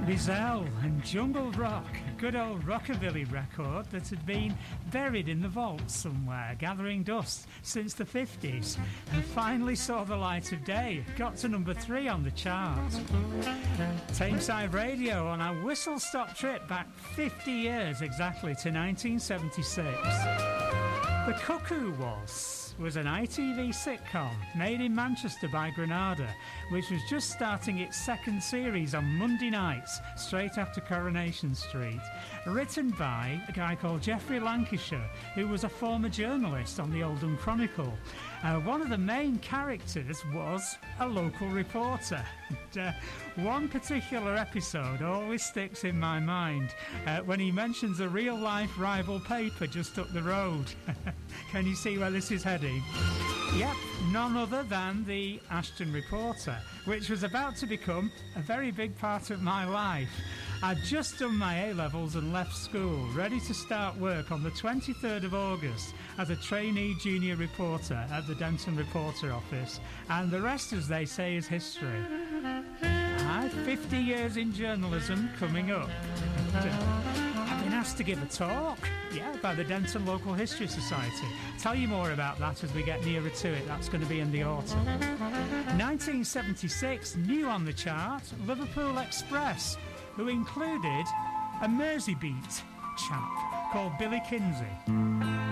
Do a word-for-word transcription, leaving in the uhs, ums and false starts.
Bizelle and Jungle Rock, a good old rockabilly record that had been buried in the vault somewhere, gathering dust since the fifties, and finally saw the light of day, got to number three on the chart. Tameside Radio on our whistle-stop trip back fifty years exactly to nineteen seventy-six. The Cuckoo Waltz was an I T V sitcom made in Manchester by Granada, which was just starting its second series on Monday nights, straight after Coronation Street. Written by a guy called Geoffrey Lancashire, who was a former journalist on the Oldham Chronicle. Uh, one of the main characters was a local reporter. And, uh, one particular episode always sticks in my mind uh, when he mentions a real-life rival paper just up the road. Can you see where this is heading? Yep, none other than the Ashton Reporter, which was about to become a very big part of my life. I'd just done my A-levels and left school, ready to start work on the twenty-third of August as a trainee junior reporter at the Denton Reporter office, and the rest, as they say, is history. I had fifty years in journalism coming up. I've been asked to give a talk, yeah, by the Denton Local History Society. Tell you more about that as we get nearer to it. That's going to be in the autumn. nineteen seventy-six, new on the chart, Liverpool Express, who included a Merseybeat chap called Billy Kinsey.